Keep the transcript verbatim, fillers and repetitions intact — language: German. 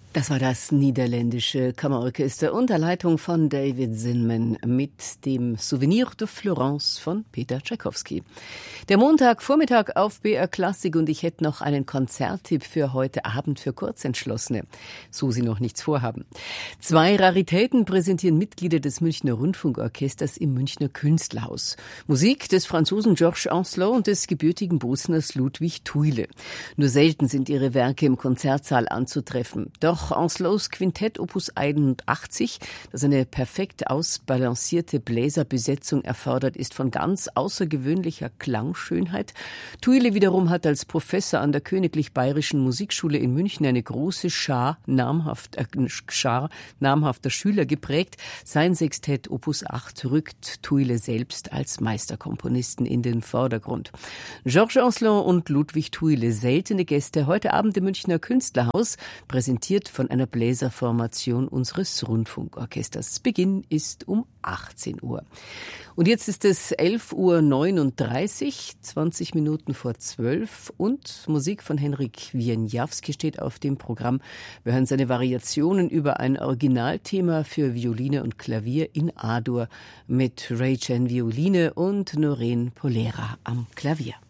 Das war das niederländische Kammerorchester unter Leitung von David Zinman mit dem Souvenir de Florence von Peter Tschaikowski. Der Montagvormittag auf B R Klassik und ich hätte noch einen Konzerttipp für heute Abend für Kurzentschlossene, so sie noch nichts vorhaben. Zwei Raritäten präsentieren Mitglieder des Münchner Rundfunkorchesters im Münchner Künstlerhaus. Musik des Franzosen Georges Ancelot und des gebürtigen Bosners Ludwig Thuile. Nur selten sind ihre Werke im Konzertsaal anzutreffen. Doch Ancelots Quintett Opus einundachtzig, das eine perfekt ausbalancierte Bläserbesetzung erfordert, ist von ganz außergewöhnlicher Klangschönheit. Thuile wiederum hat als Professor an der Königlich Bayerischen Musikschule in München eine große Schar, namhaft, äh, Schar namhafter Schüler geprägt. Sein Sextett Opus acht rückt Thuile selbst als Meisterkomponisten in den Vordergrund. Georges Ancelot und Ludwig Thuile, seltene Gäste, heute Abend im Münchner Künstlerhaus, präsentiert von einer Bläserformation unseres Rundfunkorchesters. Beginn ist um achtzehn Uhr. Und jetzt ist es elf Uhr neununddreißig, zwanzig Minuten vor zwölf und Musik von Henryk Wieniawski steht auf dem Programm. Wir hören seine Variationen über ein Originalthema für Violine und Klavier in A-Dur mit Ray Chen Violine und Noreen Polera am Klavier.